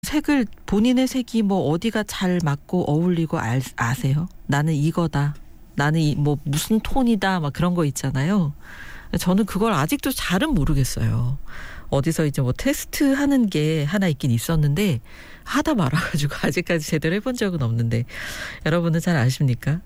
색을 본인의 색이 뭐 어디가 잘 맞고 어울리고 아세요? 나는 이거다. 나는 뭐 무슨 톤이다. 막 그런 거 있잖아요. 저는 그걸 아직도 잘은 모르겠어요. 어디서 이제 뭐 테스트 하는 게 하나 있긴 있었는데 하다 말아가지고 아직까지 제대로 해본 적은 없는데 여러분은 잘 아십니까?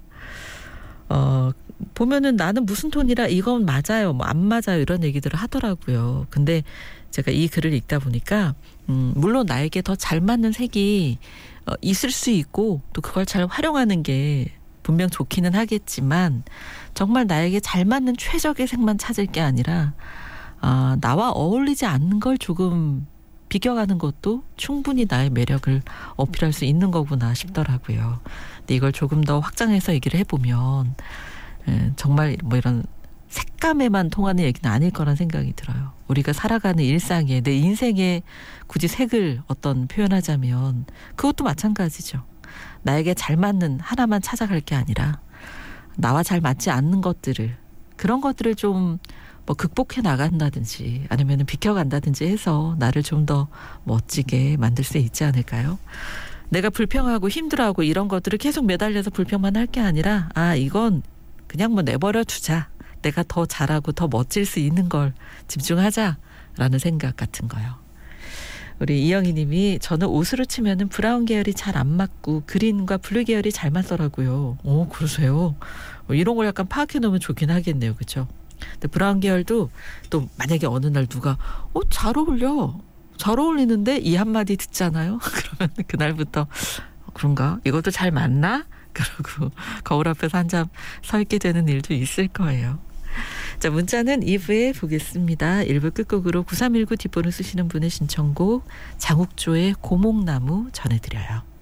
보면은 나는 무슨 톤이라 이건 맞아요. 뭐 안 맞아요. 이런 얘기들을 하더라고요. 근데 제가 이 글을 읽다 보니까 물론 나에게 더 잘 맞는 색이 있을 수 있고 또 그걸 잘 활용하는 게 분명 좋기는 하겠지만 정말 나에게 잘 맞는 최적의 색만 찾을 게 아니라 나와 어울리지 않는 걸 조금 비껴가는 것도 충분히 나의 매력을 어필할 수 있는 거구나 싶더라고요. 근데 이걸 조금 더 확장해서 얘기를 해보면 정말 뭐 이런 색감에만 통하는 얘기는 아닐 거란 생각이 들어요. 우리가 살아가는 일상에 내 인생에 굳이 색을 어떤 표현하자면 그것도 마찬가지죠. 나에게 잘 맞는 하나만 찾아갈 게 아니라 나와 잘 맞지 않는 것들을 그런 것들을 좀 뭐 극복해 나간다든지 아니면 비켜간다든지 해서 나를 좀 더 멋지게 만들 수 있지 않을까요? 내가 불평하고 힘들어하고 이런 것들을 계속 매달려서 불평만 할 게 아니라 이건 그냥 뭐 내버려 두자. 내가 더 잘하고 더 멋질 수 있는 걸 집중하자라는 생각 같은 거요. 우리 이영희 님이 저는 옷으로 치면은 브라운 계열이 잘 안 맞고 그린과 블루 계열이 잘 맞더라고요. 오, 그러세요? 이런 걸 약간 파악해 놓으면 좋긴 하겠네요. 그렇죠? 근데 브라운 계열도 또 만약에 어느 날 누가 잘 어울려. 잘 어울리는데 이 한마디 듣잖아요. 그러면 그날부터 그런가? 이것도 잘 맞나? 그러고 거울 앞에서 한참 서 있게 되는 일도 있을 거예요. 자, 문자는 2부에 보겠습니다. 1부 끝곡으로 9319 뒷번호 쓰시는 분의 신청곡 장욱조의 고목나무 전해드려요.